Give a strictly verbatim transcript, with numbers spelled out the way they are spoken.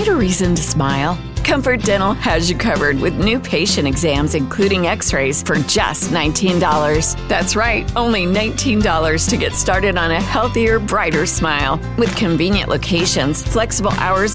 need a reason to smile? Comfort Dental has you covered with new patient exams, including x-rays, for just nineteen dollars. That's right, only nineteen dollars to get started on a healthier, brighter smile. With convenient locations, flexible hours,